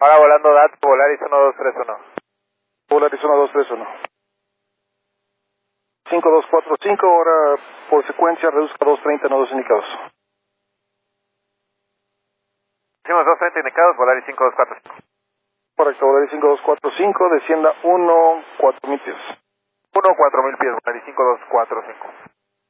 Ahora volando datos, Volaris 1231. Volaris 1231. 5245, ahora por secuencia reduzca 230 nodos indicados. Hicimos 230 indicados, Volaris 5245. Correcto, Volaris 5245, descienda 14000 pies. 4000 pies, Volaris 5245.